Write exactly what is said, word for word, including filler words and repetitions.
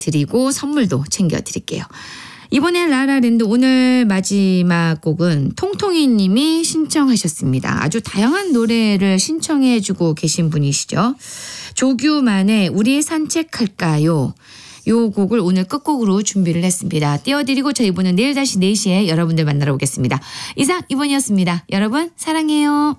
드리고 선물도 챙겨드릴게요. 이번엔 라라랜드 오늘 마지막 곡은 통통이 님이 신청하셨습니다. 아주 다양한 노래를 신청해주고 계신 분이시죠. 조규만의 우리 산책할까요? 요 곡을 오늘 끝곡으로 준비를 했습니다. 띄워드리고 저희 분은 내일 다시 네 시에 여러분들 만나러 오겠습니다. 이상 이번이었습니다. 여러분 사랑해요.